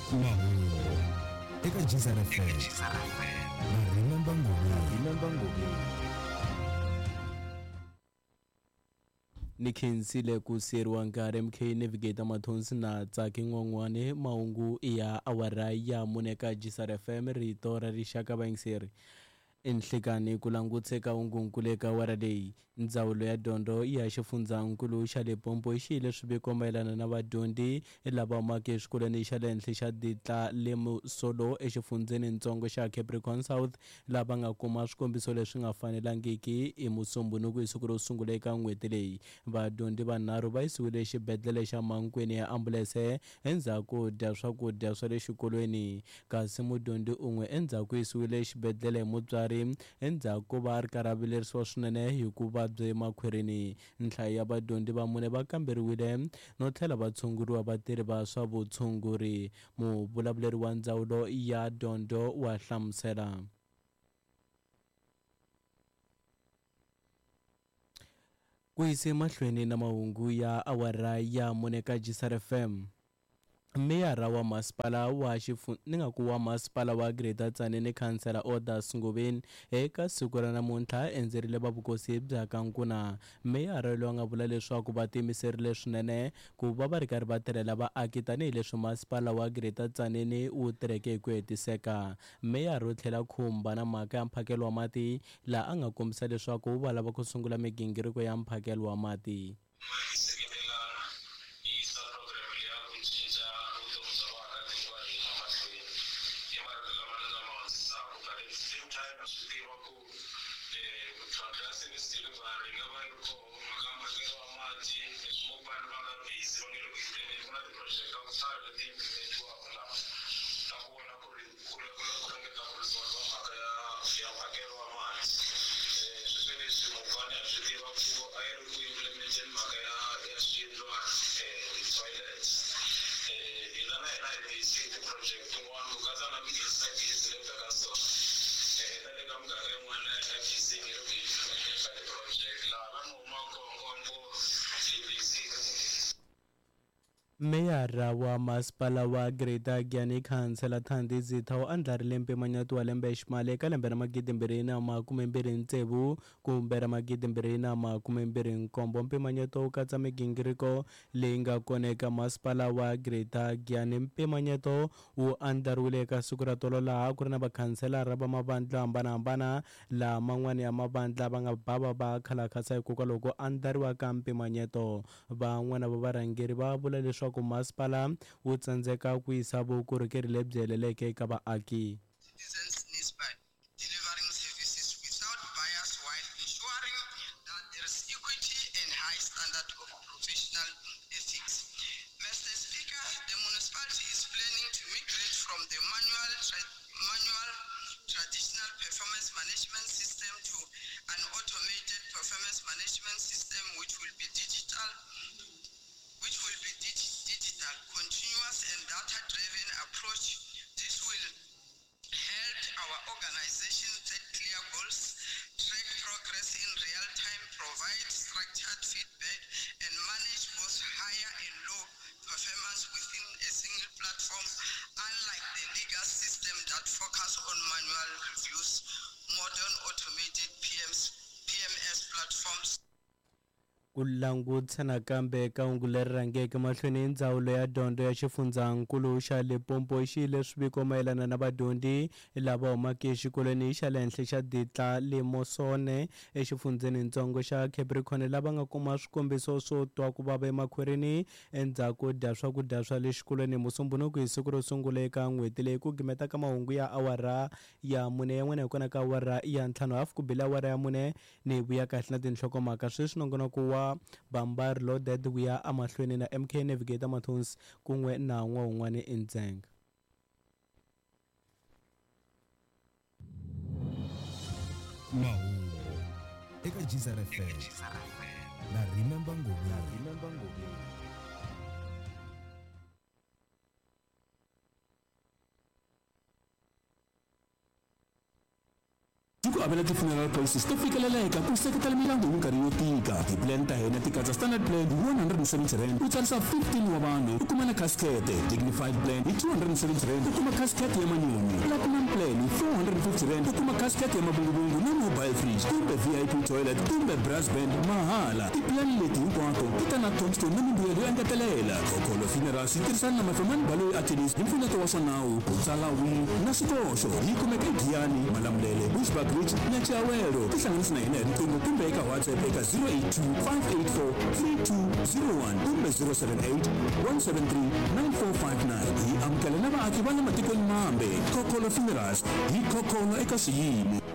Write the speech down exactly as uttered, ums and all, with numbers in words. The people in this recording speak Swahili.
mahungu eka Jisara F M na Remember Ngobeni. Remember Ngobeni. Nikhensile ku seriwa nkarhi M K Navigator Mathonsi na Tsaki Ngongwane mahungu ya awara ya muneka Jisara F M rito ra rixaka vaingiseri enhlekani ku langutseka ungunkuleka wa leyi ndzawulo ya dyondzo ya xifundzankulu xa Limpopo yi xile swiviko mayelana na vadyondzi lava humaka exikolweni xa le henhla xa Ditla Lemusolo exifundzeni-ntsongo xa Capricorn South lava nga kuma swikombiso leswi nga fanelangiki hi Musumbhunuku hi siku ro sungula eka n'hweti leyi. Vadyondzi vanharhu va yisiwile exibedhlele xa Mankwini ya ambulense endzhaku dya swakudya swa le xikolweni kasi mudyondzi un'we endzhaku yisiwile exibedhlele hi mutswari endzhaku va ri karhi a vilerisiwa swinene hi ku vabya emakhwirini. Nhlayo ya vadyondzi va mune va kamberiwile no tlhela va tshunguriwa vatirhi va swa vutshunguri. Muvulavuleri wa ndzawulo ya dyondzo wa hlamusela ku yisa mahlweni na mahungu ya awara ya mune ka Jisara F M. Meyara wa masipala wa xifundzha ni nga ku wa masipala wa Greater Tzaneen Councillor Odas Ngobeni eka siku ra namuntlha endzerile va vukosi bya ka Nkuna. Meyara loyi a nga vula leswaku va tiyimiserile swinene ku va va ri karhi va tirhela vaaki tanihileswi masipala wa Greater Tzaneen wu tirheke hi ku hetiseka. Meyara u tlhela khumba na mhaka ya mphakelo wa mati laha a nga kombisa leswaku va lava ku sungula migingiriko ya mphakelo wa mati. Meyara wa masipala wa Greater Gyani Councillor Thandi Zitha u andlarile mpimanyeto wa lembe ximali eka lembe ra magidimbirhi na makumembirhi ntsevu kumbe ra magidimbirhi na makumembirhi nkombo. Mpimanyeto wu katsa migingiriko leyi nga kona eka masipala wa Greater Gyani. Mpimanyeto wu andlariwile eka siku ra tolo laha ku ri na vakhanselara va mavandla hambanahambana laha man'wani ya mavandla va nga bava va khalakhatsa hikokwalaho ko andlariwa ka mpimanyeto. Van'wana va varhangeri va vula leswaku ku masipala wu tsandzeka ku yisa vukorhokeri lebyi heleleke eka vaaki. Ku langutisa nakambe eka hungu leri rhangeke mahlweni ndzawulo ya dyondzo ya xifundzankulu xa Limpopo yi xile swiviko mayelana na vadyondzi lava humaka exikolweni xa le henhla xa Ditla Lemusolo exifundzeni-ntsongo xa Capricorn lava nga kuma swikombiso swo twa ku vava emakhwirini endzhaku dya swakudya swa le xikolweni hi Musumbhunuku hi siku ro sungula eka n'hweti leyi ku gimetaka mahungu ya awara ya mune ya n'wena hi kona ka awara ya ntlhanu hafu ku bile awara ya mune ni vuya kahle na tinhlokomhaka sweswi nongonoko wa Bambari Loaded wu ya amahlweni na M K Navigator Mathonsi kun'we na n'wawun'wana eNdzeng. Mahungu eka Jisara F M na Remember Ngobeni. ku avela ti-funeral policies to fikeleleka ku seketela milanghu hi minkarhi yo tika. Tiplan ta hina ti katsa standard plan hi one hundred seventy rand u tsarisa fifteen wa vanhu u kuma na casket. Dignified plan hi two hundred seventy rand u kuma casket ya manyoni. Platinum plan hi four hundred fifty rand u kuma casket ya mabungubungu na mobile fridge kumbe V I P toilet kumbe brass band mahala. Tiplan leti hinkwato ti ta na tombstone na mimbuyelo yo engetelela. Khokolo Funerals yi tirhisana na Mafemani Baloyi Attorneys hi mpfuneto wa swa nawu ku tsala wili na swikoxo. Yi kumeka eGiyani, Malamulele, Bushbuckridge na Chiawelo. Tihlanganisa na hina hi riqingho kumbe eka WhatsApp eka zero eight two five eight four three two zero one kumbe zero seven eight one seven three nine four five nine. Hi amukela na vaaki va le matikweni mambe. Khokolo Funerals hi khokolo eka xiyimo.